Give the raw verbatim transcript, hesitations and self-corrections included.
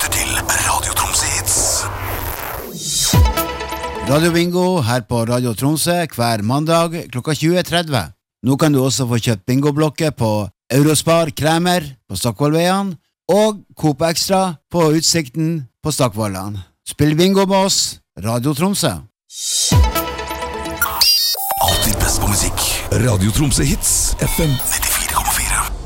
lytter til Radio Tromsø Hits. Radio Bingo her på Radio Tromsø hver mandag klokka tjue tretti. Nå kan du også få kjøpt bingoblokker på Eurospar Kremer på Stockvollveien og Coop Extra på Utsikten på Stockvollan. Spill bingo med oss, Radio Tromsø. Alltid best på musikk. Radio Tromsø Hits, F M nitti.